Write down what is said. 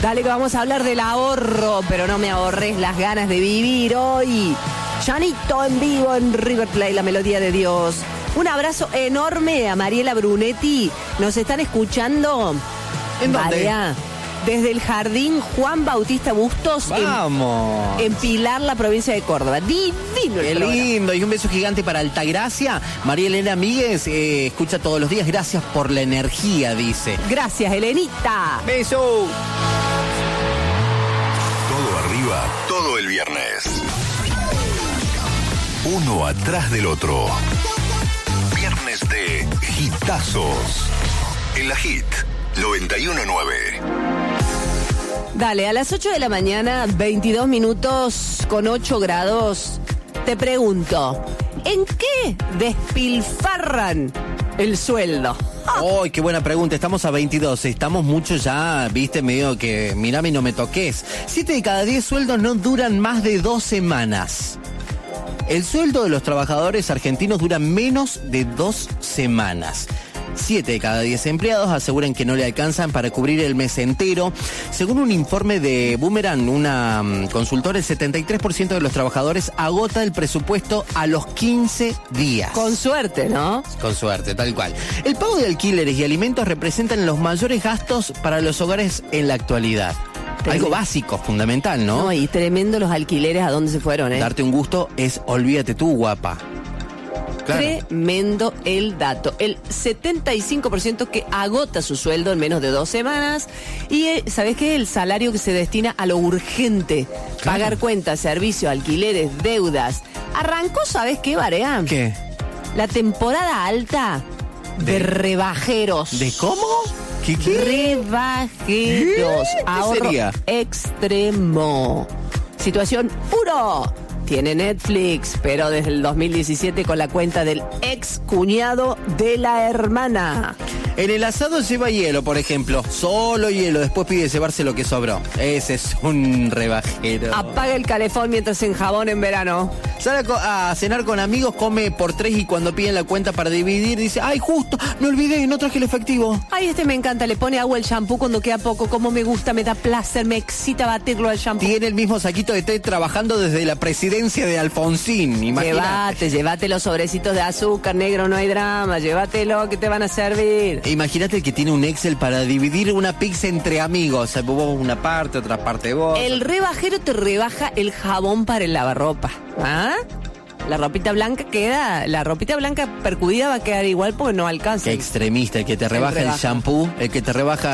Dale que vamos a hablar del ahorro, pero no me ahorres las ganas de vivir hoy. Chanito en vivo en River Plate, la melodía de Dios. Un abrazo enorme a Mariela Brunetti. Nos están escuchando. ¿En dónde? María, desde el Jardín Juan Bautista Bustos. Vamos. En Pilar, la provincia de Córdoba. Divino el Qué programa. lindo. Y un beso gigante para Altagracia. María Elena Míguez escucha todos los días. Gracias por la energía, dice. Gracias, Elenita. Beso. Todo arriba, todo el viernes. Uno atrás del otro. Viernes de Hitazos. En la Hit 91.9. Dale, a las 8 de la mañana, 22 minutos con 8 grados. Te pregunto, ¿en qué despilfarran el sueldo? ¡Ay, qué buena pregunta! Estamos a 22, estamos mucho ya, viste, medio que mirame y no me toques. 7 de cada 10 sueldos no duran más de 2 semanas. El sueldo de los trabajadores argentinos dura menos de 2 semanas. 7 de cada 10 empleados aseguran que no le alcanzan para cubrir el mes entero. Según un informe de Boomerang, una consultora, el 73% de los trabajadores agota el presupuesto a los 15 días. Con suerte, ¿no? Con suerte, tal cual. El pago de alquileres y alimentos representan los mayores gastos para los hogares en la actualidad. Algo básico, fundamental, ¿no? No, y tremendo los alquileres a dónde se fueron, ¿eh? Darte un gusto es olvídate tú, guapa. Claro. Tremendo el dato. El 75% que agota su sueldo en menos de 2 semanas. Y ¿sabés qué? El salario que se destina a lo urgente. Claro. Pagar cuentas, servicios, alquileres, deudas. Arrancó, ¿sabés qué, Barea? ¿Qué? La temporada alta de rebajeros. ¿De cómo? ¿Qué? Rebajeros. ¿Qué Ahorro sería? extremo. Situación 1. Tiene Netflix, pero desde el 2017 con la cuenta del ex cuñado de la hermana. En el asado lleva hielo, por ejemplo. Solo hielo. Después pide llevarse lo que sobró. Ese es un rebajero. Apaga el calefón mientras se enjabona en verano. Sale a cenar con amigos, come por 3 y cuando piden la cuenta para dividir dice, ¡ay, justo! Me olvidé, no traje el efectivo. Ay, me encanta. Le pone agua al shampoo cuando queda poco. Como me gusta, me da placer, me excita batirlo al shampoo. Tiene el mismo saquito de té trabajando desde la presidencia de Alfonsín. Imagínate. Llévate los sobrecitos de azúcar, negro, no hay drama. Llévatelo que te van a servir. Imagínate que tiene un Excel para dividir una pizza entre amigos. Vos una parte, otra parte vos. El rebajero te rebaja el jabón para el lavarropa. ¿Ah? La ropita blanca percudida va a quedar igual porque no alcanza. Qué extremista, el que te rebaja el shampoo, el que te rebaja